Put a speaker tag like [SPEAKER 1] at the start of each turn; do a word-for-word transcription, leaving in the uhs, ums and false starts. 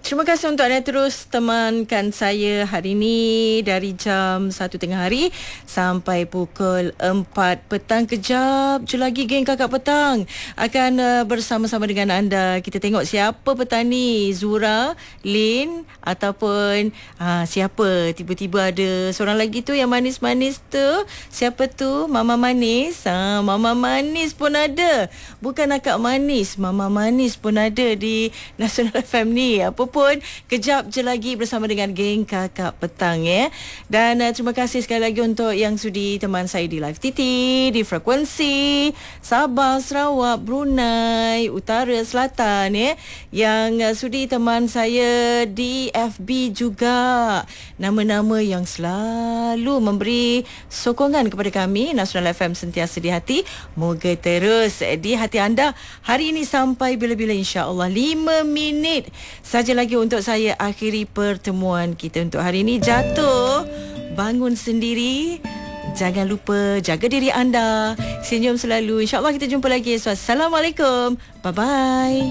[SPEAKER 1] Terima kasih untuk anda terus temankan saya hari ini dari jam satu tengah hari sampai pukul empat petang. Kejap je lagi geng Kakak Petang akan uh, bersama-sama dengan anda. Kita tengok siapa petang ni, Zura, Lin ataupun uh, siapa. Tiba-tiba ada seorang lagi tu yang manis-manis tu. Siapa tu? Mama Manis. Ha, Mama Manis pun ada. Bukan akak manis, Mama Manis pun ada di Nasional F M ni. Apa pun, kejap je lagi bersama dengan geng Kakak Petang ya. Dan uh, terima kasih sekali lagi untuk yang sudi teman saya di Live T T, di frekuensi Sabah, Sarawak, Brunei, Utara, Selatan ya. Yang uh, sudi teman saya di F B juga. Nama-nama yang selalu memberi sokongan kepada kami. Nasional F M sentiasa di hati. Moga terus di hati anda hari ini sampai bila-bila, insya-Allah. lima minit saja lagi untuk saya akhiri pertemuan kita untuk hari ini. Jatuh, bangun sendiri. Jangan lupa jaga diri anda. Senyum selalu. InsyaAllah kita jumpa lagi esok. Assalamualaikum. Bye-bye.